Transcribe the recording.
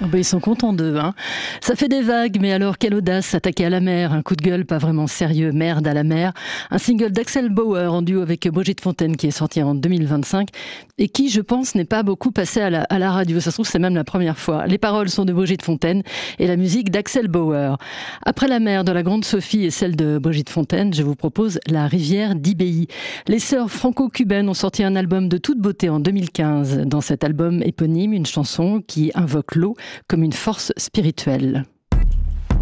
Oh ben, ils sont contents d'eux, hein. Ça fait des vagues, mais alors quelle audace s'attaquer à la mer. Un coup de gueule pas vraiment sérieux, Merde à la mer. Un single d'Axel Bauer en duo avec Brigitte Fontaine qui est sorti en 2025 et qui, je pense, n'est pas beaucoup passé à la radio. Ça se trouve, c'est même la première fois. Les paroles sont de Brigitte Fontaine et la musique d'Axel Bauer. Après la mer de la Grande Sophie et celle de Brigitte Fontaine, je vous propose La rivière d'Ibéi. Les sœurs franco-cubaines ont sorti un album de toute beauté en 2015. Dans cet album éponyme, une chanson qui invoque l'eau comme une force spirituelle.